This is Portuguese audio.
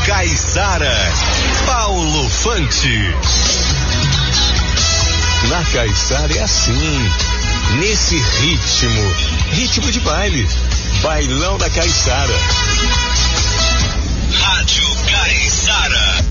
Caiçara, Paulo Fante. Na Caiçara é assim, nesse ritmo de baile, bailão da Caiçara. Rádio Caiçara.